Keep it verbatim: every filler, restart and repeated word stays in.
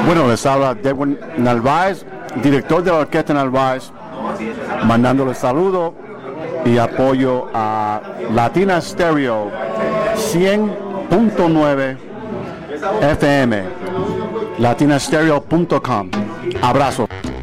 Bueno, les habla Edwin Narváez, director de la Orquesta Narváez, mandándole saludo y apoyo a Latina Stereo cien punto nueve F M, latinastereo punto com. Abrazo.